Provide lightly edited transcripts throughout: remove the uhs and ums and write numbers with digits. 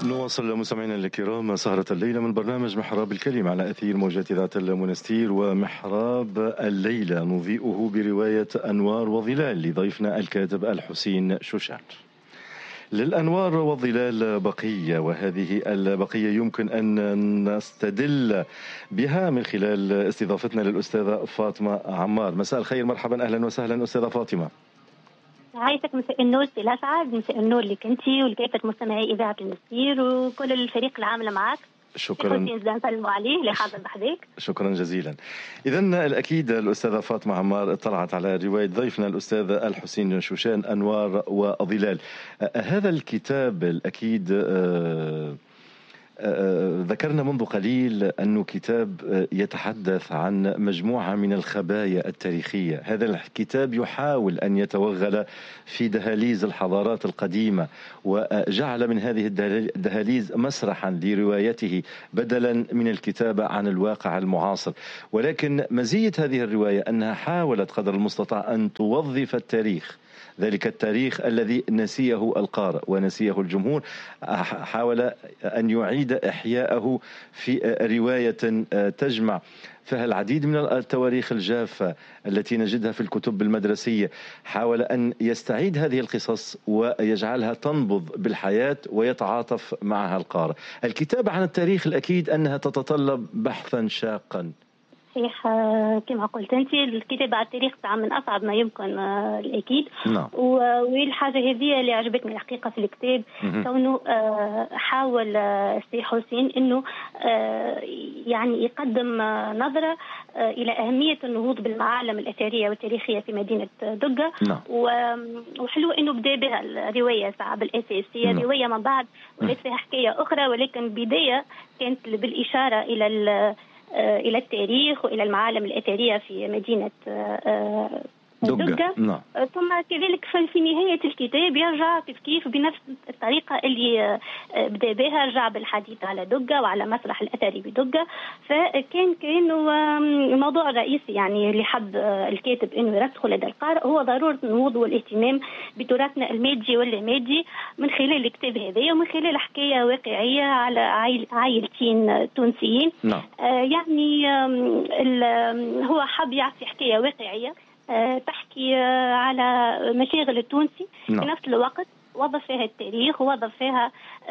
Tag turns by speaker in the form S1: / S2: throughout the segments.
S1: نواصل مستمعينا الكرام سهرة الليلة من برنامج محراب الكلمة على أثير موجات إذاعة المنستير. ومحراب الليلة نضيئه برواية أنوار وظلال لضيفنا الكاتب الحسين شوشان. للأنوار والظلال بقية، وهذه البقية يمكن أن نستدل بها من خلال استضافتنا للأستاذة فاطمة عمار. مساء الخير، مرحبا، أهلا وسهلا أستاذة فاطمة.
S2: عايشك، مساء النور سي الأسعد، مساء النور لك أنت ولكافة مستمعي إذاعة المنستير وكل الفريق العامل معك.
S1: شكرا.
S2: نسلموا عليه لحاضر بحذاك.
S1: شكرا جزيلا. إذا الأكيد الأستاذة فاطمة عمار اطلعت على رواية ضيفنا الأستاذ الحسين شوشان أنوار وظلال. هذا الكتاب الأكيد ذكرنا منذ قليل أنه كتاب يتحدث عن مجموعة من الخبايا التاريخية. هذا الكتاب يحاول أن يتوغل في دهاليز الحضارات القديمة، وجعل من هذه الدهاليز مسرحا لروايته بدلا من الكتابة عن الواقع المعاصر. ولكن مزية هذه الرواية أنها حاولت قدر المستطاع أن توظف التاريخ، ذلك التاريخ الذي نسيه القارئ ونسيه الجمهور، حاول أن يعيد إحياءه في رواية تجمع فيها العديد من التواريخ الجافة التي نجدها في الكتب المدرسية. حاول أن يستعيد هذه القصص ويجعلها تنبض بالحياة ويتعاطف معها القارئ. الكتابة عن التاريخ الأكيد أنها تتطلب بحثا شاقا.
S2: صحيح، كما قلت أنت الكتابة على التاريخ من أصعب ما يمكن الأكيد.
S1: نعم.
S2: والحاجة هذه اللي عجبتني الحقيقة في الكتاب، كونه حاول السي حسين أنه يعني يقدم نظرة إلى أهمية النهوض بالمعالم الأثرية والتاريخية في مدينة دقة.
S1: نعم.
S2: وحلو أنه بدأ بها الرواية صعب الأساس، هي رواية من بعد وليس فيها حكاية أخرى، ولكن بداية كانت بالإشارة إلى التاريخ وإلى المعالم الأثرية في مدينة دقة.
S1: نعم.
S2: ثم كذلك في نهاية الكتاب يرجع كيف بنفس الطريقة اللي بدأ بها، رجع بالحديث على دقة وعلى مسرح الأثري بدقة. فكان الموضوع الرئيسي يعني اللي حب الكاتب إنه يرسخه لدى القارئ هو ضرورة النهوض والاهتمام بتراثنا المادي واللامادي من خلال الكتاب هذا ومن خلال حكاية واقعية على عائلتين تونسيين.
S1: نعم.
S2: يعني هو حب يعطي حكاية واقعية تحكي على مشاغل التونسي.
S1: نعم.
S2: في نفس الوقت وظف فيها التاريخ ووظف فيها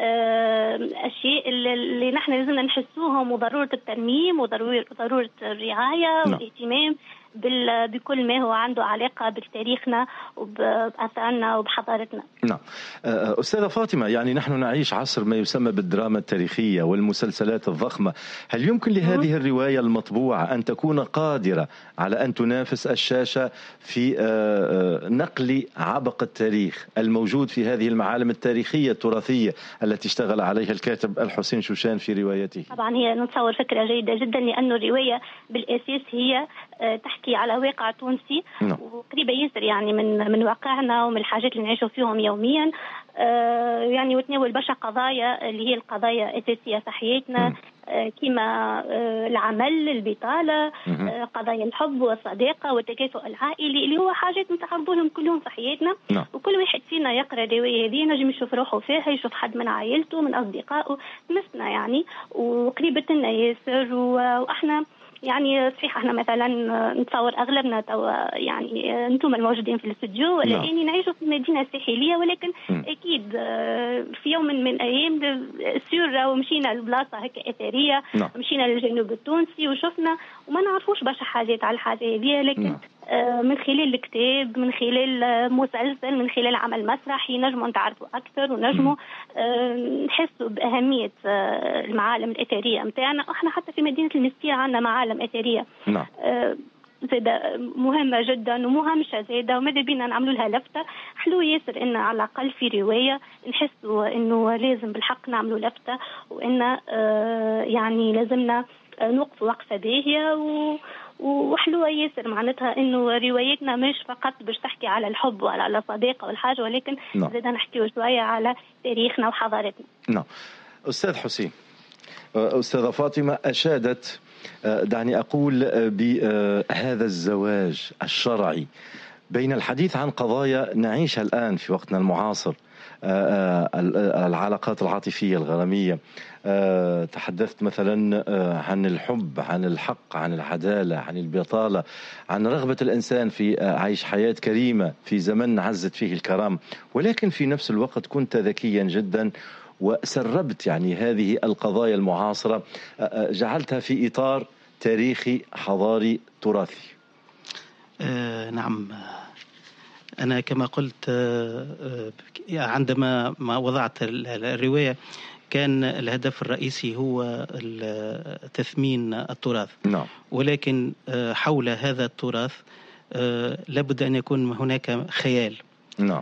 S2: أشياء اللي نحن لازمنا نحسوهم، وضرورة الترميم وضرورة الرعاية.
S1: نعم.
S2: والاهتمام بكل ما هو عنده علاقة بتاريخنا وبأثارنا وبحضارتنا.
S1: نعم. أستاذة فاطمة، يعني نحن نعيش عصر ما يسمى بالدراما التاريخية والمسلسلات الضخمة. هل يمكن لهذه الرواية المطبوعة أن تكون قادرة على أن تنافس الشاشة في نقل عبق التاريخ الموجود في هذه المعالم التاريخية التراثية التي اشتغل عليها الكاتب الحسين شوشان في روايته؟
S2: طبعا هي نتصور فكرة جيدة جدا، لأن الرواية بالأساس هي تحكي على واقع تونسي.
S1: نعم.
S2: وقريبة ياسر يعني من واقعنا ومن الحاجات اللي نعيشوا فيهم يوميا. يعني وتناول برشا قضايا اللي هي القضايا الأساسية في حياتنا، كما العمل، البطالة، قضايا الحب والصداقة والتكافؤ العائلي اللي هو حاجات نتعرضوا لهم كلهم في حياتنا.
S1: نعم.
S2: وكل واحد فينا يقرأ الرواية هذه نجم يشوف روحه فيها، يشوف حد من عائلته من أصدقائه مثلنا يعني وقريبة لنا ياسر. وإحنا يعني صحيح احنا مثلا نتصور اغلبنا يعني انتم الموجودين في الاستوديو والان نعيشوا في مدينه ساحليه، ولكن اكيد في يوم من الايام سير ومشينا لبلاصه هكا اثريه. مشينا للجنوب التونسي وشفنا وما نعرفوش برشا حاجات على الحاجه هذه، لكن من خلال الكتاب، من خلال مسلسل، من خلال عمل مسرحي نجموا نتعرفوا أكثر ونجموا نحسوا بأهمية المعالم الأثرية متاعنا. احنا حتى في مدينة المنستير عندنا معالم أثرية زادة مهمة جدا ومهمشة زادة، وماذا بينا نعملوا لها لفتة. حلو ياسر إن على الأقل في رواية نحسوا إنه لازم بالحق نعملوا لفتة، وإن يعني لازمنا نوقف وقفة باهية وحلوة ياسر معناتها إنه روايتنا مش فقط باش تحكي على الحب وعلى الصداقة والحاجة، ولكن زادة نحكي شوية على تاريخنا وحضارتنا.
S1: نعم. أستاذ حسين، أستاذة فاطمة أشادت دعني أقول بهذا الزواج الشرعي بين الحديث عن قضايا نعيشها الآن في وقتنا المعاصر العلاقات العاطفية الغرامية. تحدثت مثلا عن الحب، عن الحق، عن العدالة، عن البطالة، عن رغبة الإنسان في عيش حياة كريمة في زمن عزت فيه الكرام، ولكن في نفس الوقت كنت ذكيا جدا وسربت يعني هذه القضايا المعاصرة، جعلتها في إطار تاريخي حضاري تراثي.
S3: نعم، أنا كما قلت عندما وضعت الرواية كان الهدف الرئيسي هو تثمين التراث.
S1: نعم.
S3: ولكن حول هذا التراث لابد أن يكون هناك خيال.
S1: نعم.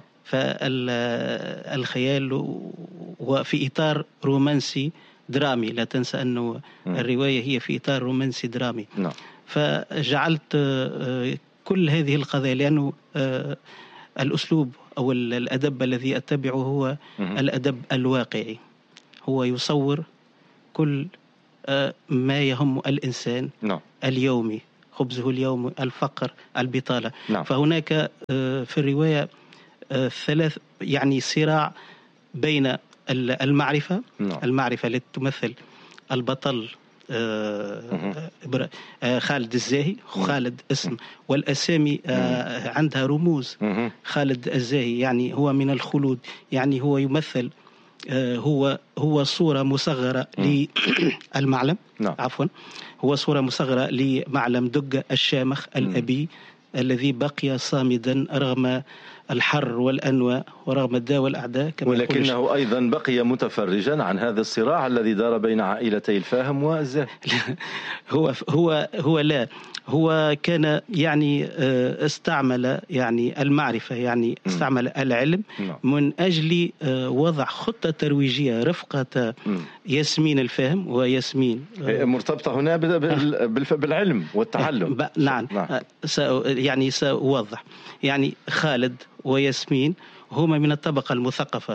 S3: فالخيال هو في إطار رومانسي درامي، لا تنسى أنه الرواية هي في إطار رومانسي درامي.
S1: نعم.
S3: فجعلت كل هذه القضايا، لأنه الأسلوب أو الأدب الذي أتبعه هو الأدب الواقعي، هو يصور كل ما يهم الإنسان اليومي، خبزه اليومي، الفقر، البطالة. فهناك في الرواية ثلاث يعني صراع بين المعرفة التي تمثل البطل خالد الزاهي، خالد اسم والأسامي عندها رموز. خالد الزاهي يعني هو من الخلود، يعني هو يمثل هو صورة مصغرة للمعلم. عفوا، هو صورة مصغرة لمعلم دق الشامخ الأبي الذي بقي صامدا رغم الحر والأنواء ورغم الداء والأعداء،
S1: ولكنه أيضا بقي متفرجا عن هذا الصراع الذي دار بين عائلتي الفاهم والزاهي.
S3: هو كان يعني استعمل يعني المعرفة، يعني استعمل العلم من أجل وضع خطة ترويجية رفقة ياسمين الفاهم وياسمين
S1: مرتبطة هنا بالعلم والتعلم.
S3: نعم. يعني سأوضح، يعني خالد وياسمين هما من الطبقة المثقفة،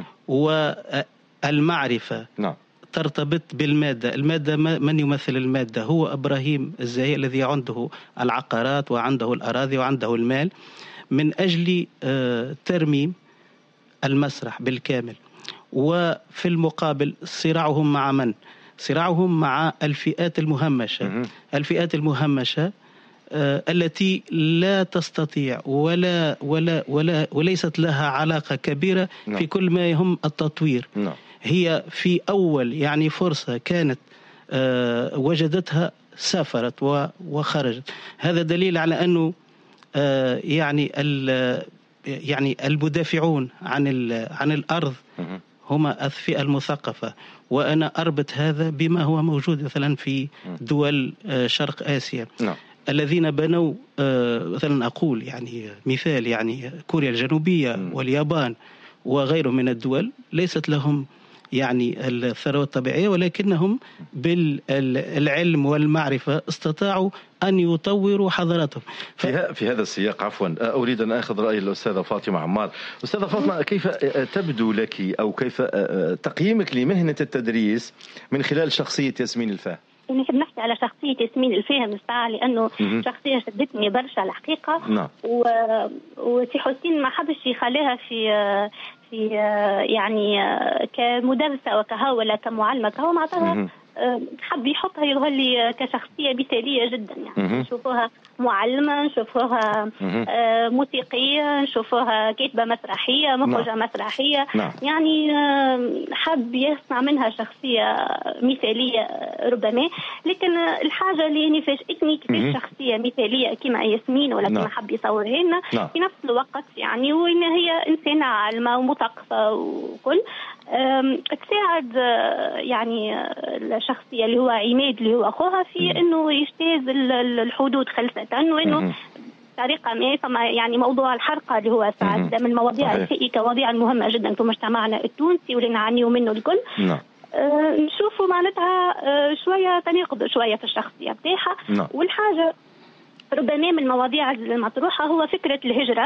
S3: والمعرفة ترتبط بالمادة. المادة من يمثل المادة؟ هو إبراهيم الزاهي الذي عنده العقارات وعنده الأراضي وعنده المال من أجل ترميم المسرح بالكامل. وفي المقابل صراعهم مع من؟ صراعهم مع الفئات المهمشة. الفئات المهمشة التي لا تستطيع وليست لها علاقة كبيرة في كل ما يهم التطوير. هي في أول يعني فرصة كانت وجدتها سافرت وخرجت. هذا دليل على أنه يعني المدافعون عن الأرض هم الفئة المثقفة. وأنا أربط هذا بما هو موجود مثلا في دول شرق آسيا الذين بنوا مثلا أقول يعني مثال يعني كوريا الجنوبية واليابان وغيرهم من الدول ليست لهم يعني الثروة الطبيعية، ولكنهم بالعلم والمعرفة استطاعوا أن يطوروا حضارتهم.
S1: في هذا السياق عفوا أريد أن أخذ رأي الأستاذة فاطمة عمار. أستاذة فاطمة، كيف تبدو لك أو كيف تقييمك لمهنة التدريس من خلال شخصية ياسمين الفاهم؟
S2: نحب نحكي على شخصية ياسمين الفاهم الساعة، لأنه شخصية شدتني برشا الحقيقة. وسي حسين ما حبش يخليها في يعني كمدرسة وكهاولة كمعلمة، كهو معطاها حب يحطها يظهر لي كشخصية مثالية جدا. يعني نشوفوها معلمة، نشوفوها موسيقية، نشوفوها كاتبة مسرحية، مخرجة مسرحية. يعني حب يصنع منها شخصية مثالية ربما. لكن الحاجة اللي يعني فاجئتني كيفاش شخصية مثالية كما ياسمين ولا كما حب يصورها لنا في نفس الوقت يعني وإن هي إنسانة عالمة ومثقفة وكل تساعد يعني الشخصية اللي هو عماد اللي هو أخوها في إنه يجتاز الحدود خلصة، وإنه طريقة ما يعني موضوع الحرقة اللي هو ساعد من المواضيع الشائكة، مواضيع مهمة جدا في مجتمعنا التونسي واللي نعانيوا منه الكل. نشوفوا معناتها شوية تناقض شوية في الشخصية بتاعها. والحاجة ربما من المواضيع المطروحة هو فكرة الهجرة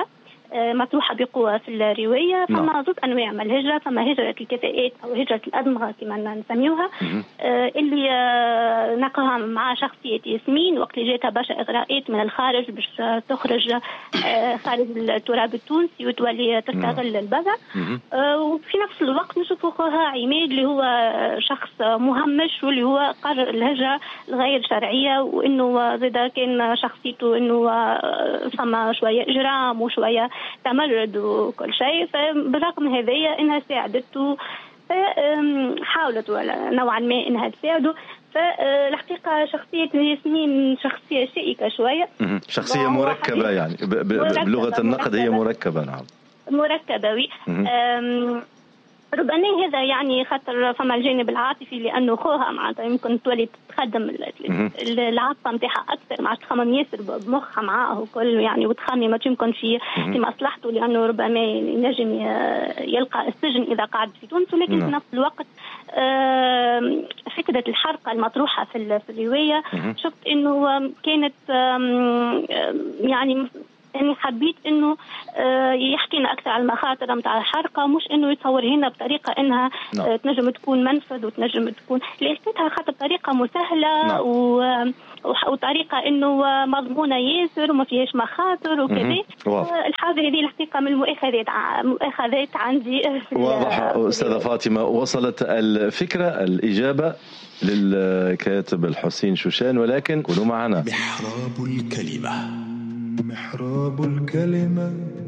S2: مطروحة بقوة في الرواية. فما زوج أنواع من الهجرة، فما هجرة الكفاءات أو هجرة الأدمغة كما نسميوها، اللي نقراها مع شخصية ياسمين وقت اللي جاتها برشا إغراءات من الخارج باش تخرج خارج التراب التونسي وتولي تستغل البذع. وفي نفس الوقت نشوف أخوها عماد اللي هو شخص مهمش واللي هو قرر الهجرة الغير شرعية، وإنه زيدا كان شخصيته إنه فما شوية إجرام وشوية تمرد وكل شيء. فبالرغم هذايا إنها ساعدته، حاولت نوعا ما إنها تساعده. فالحقيقة شخصية ياسمين شخصية شائكة شوية،
S1: شخصية مركبة يعني بلغة النقد هي مركبة. نعم
S2: مركبة. ربما هذا يعني خاطر فما الجانب العاطفي، لأنه خوها معناتها يمكن تولي تخدم العاطفة متاعها أكثر، مع تخمم ياسر بمخها معاه وكل يعني، وتخمم ما يمكن في مصلحته، لأنه ربما ينجم يلقى السجن إذا قعد في تونس. ولكن في نفس الوقت فكرة الحرقة المطروحة في الرواية شفت إنه كانت يعني حبيت انه يحكينا اكثر على المخاطر نتاع الحرقه، مش انه يتصور هنا بطريقه انها تنجم تكون منفذ وتنجم تكون لقيتها خاطر طريقه مسهله وطريقه انه مضمونه ياسر وما فيهاش مخاطر وكذا. الحاجه هذه الحقيقه من المؤاخذات عندي.
S1: واضح استاذه فاطمه، وصلت الفكره الاجابه للكاتب الحسين شوشان، ولكن كونوا معنا.
S4: محراب الكلمه